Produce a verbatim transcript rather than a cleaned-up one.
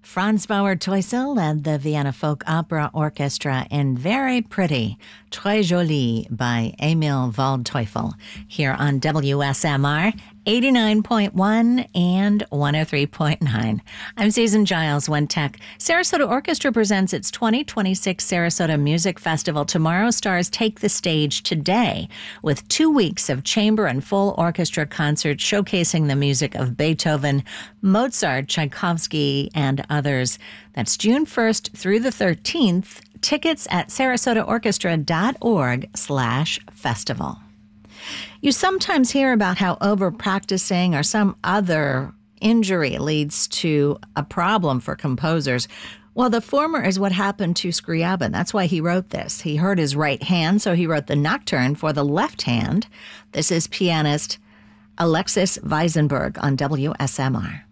Franz Bauer Teusel led the Vienna Folk Opera Orchestra in Very Pretty, Très Jolie by Emil Waldteufel, here on W S M R eighty-nine point one and one oh three point nine. I'm Susan Giles, One Tech. Sarasota Orchestra presents its twenty twenty-six Sarasota Music Festival. Tomorrow stars take the stage today with two weeks of chamber and full orchestra concerts showcasing the music of Beethoven, Mozart, Tchaikovsky, and others. That's June first through the thirteenth. Tickets at sarasotaorchestra.org slash festival. You sometimes hear about how over-practicing or some other injury leads to a problem for composers. Well, the former is what happened to Scriabin. That's why he wrote this. He hurt his right hand, so he wrote the nocturne for the left hand. This is pianist Alexis Weisenberg on W S M R.